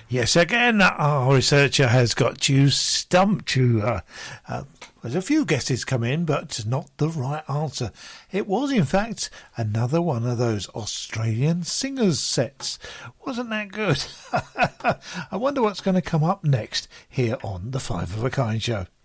Yes, again, our researcher has got you stumped. There's a few guesses come in, but not the right answer. It was, in fact, another one of those Australian singers sets. Wasn't that good? I wonder what's going to come up next here on the Five of a Kind show.